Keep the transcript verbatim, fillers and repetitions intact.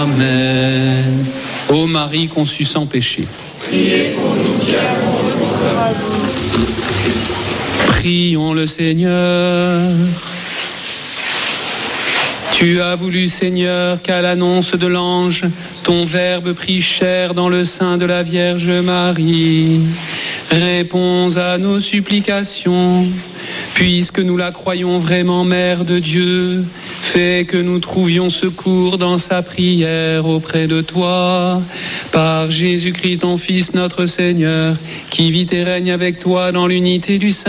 Amen. Ô Marie conçue sans péché, Priez pour nous qui avons recours à vous. prions le Seigneur. Tu as voulu, Seigneur, qu'à l'annonce de l'ange, ton Verbe prit chair dans le sein de la Vierge Marie. Réponds à nos supplications, puisque nous la croyons vraiment Mère de Dieu. Fais que nous trouvions secours dans sa prière auprès de toi. Par Jésus-Christ, ton Fils, notre Seigneur, qui vit et règne avec toi dans l'unité du Saint.